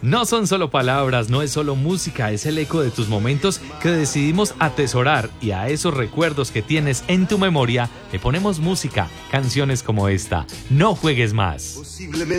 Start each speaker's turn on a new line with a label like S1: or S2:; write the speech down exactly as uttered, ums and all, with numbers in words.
S1: No son solo palabras, no es solo música, es el eco de tus momentos que decidimos atesorar, y a esos recuerdos que tienes en tu memoria le ponemos música, canciones como esta. No juegues más.